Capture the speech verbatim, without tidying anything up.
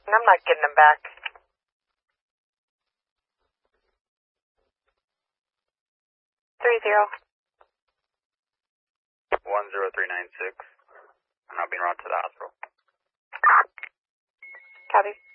I'm not getting him back. Three zero. One zero three nine six. I'm not being brought to the hospital. Copy.